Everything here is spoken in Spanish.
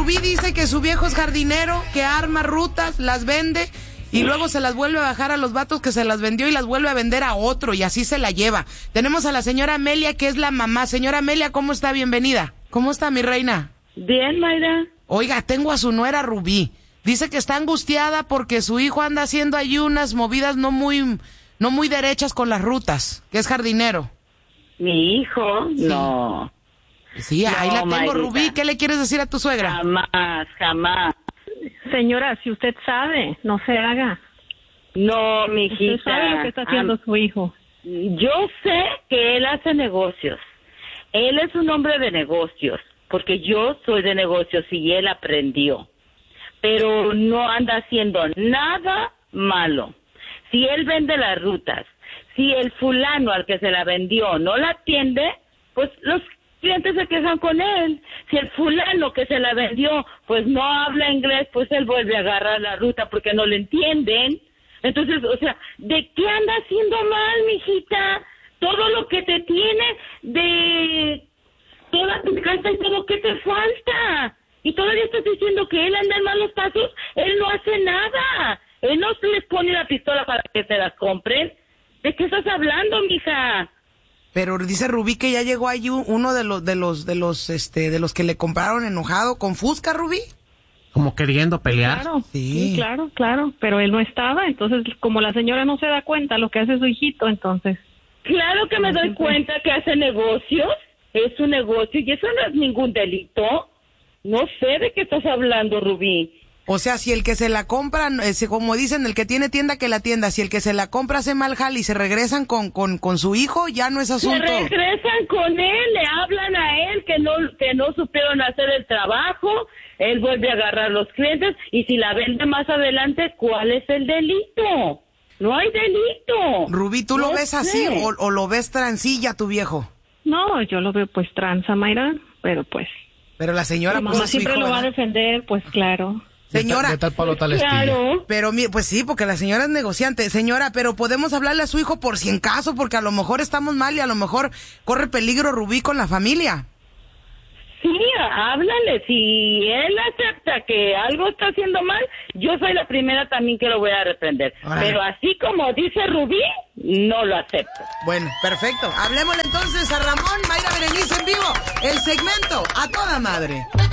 Rubí dice que su viejo es jardinero, que arma rutas, las vende y luego se las vuelve a bajar a los vatos que se las vendió y las vuelve a vender a otro y así se la lleva. Tenemos a la señora Amelia, que es la mamá. Señora Amelia, ¿cómo está? Bienvenida. ¿Cómo está, mi reina? Bien, Mayra. Oiga, tengo a su nuera Rubí. Dice que está angustiada porque su hijo anda haciendo ahí unas movidas no muy derechas con las rutas, que es jardinero. ¿Mi hijo? Sí. No. Sí, ahí No, la tengo, Mayrita. Rubí. ¿Qué le quieres decir a tu suegra? Jamás. Señora, si usted sabe, no se haga. No, mijita. Usted sabe lo que está haciendo su hijo. Yo sé que él hace negocios. Él es un hombre de negocios, porque yo soy de negocios y él aprendió. Pero no anda haciendo nada malo. Si él vende las rutas, si el fulano al que se la vendió no la atiende, pues los clientes se quejan con él. Si el fulano que se la vendió pues no habla inglés, pues él vuelve a agarrar la ruta porque no le entienden. Entonces, o sea, ¿de qué anda haciendo mal, mijita? Todo lo que te tiene de toda tu casa y todo lo que te falta. Y todavía estás diciendo que él anda en malos pasos. Él no hace nada. Él no les pone la pistola para que se las compren. ¿De qué estás hablando, mija? Pero dice Rubí que ya llegó ahí uno de los que le compraron enojado con Fusca, Rubí. Como queriendo pelear. Claro, Sí. sí, claro, pero él no estaba, entonces como la señora no se da cuenta lo que hace su hijito, entonces. Claro que me doy cuenta que hace negocios. Es un negocio y eso no es ningún delito. No sé de qué estás hablando, Rubí. O sea, si el que se la compra, como dicen, el que tiene tienda que la tienda, si el que se la compra hace mal jal y se regresan con su hijo, ya no es asunto. Se regresan con él, le hablan a él que no supieron hacer el trabajo, él vuelve a agarrar los clientes y si la vende más adelante, ¿cuál es el delito? No hay delito. Rubí, ¿tú lo No ves sé. así o lo ves transilla tu viejo? No, yo lo veo pues tranza, Mayra, pero pues. Pero la señora Mi puso mamá a su siempre hijo, lo va a ¿verdad? defender, pues claro. Señora, De tal palo, tal astilla. Claro. pero pues sí, porque la señora es negociante. Señora, pero podemos hablarle a su hijo por si en caso, porque a lo mejor estamos mal y a lo mejor corre peligro Rubí con la familia. Sí, háblale. Si él acepta que algo está haciendo mal, yo soy la primera también que lo voy a reprender. Órale. Pero así como dice Rubí, no lo acepto. Bueno, perfecto. Hablemosle entonces a Ramón, Mayra Berenice en vivo. El segmento a toda madre.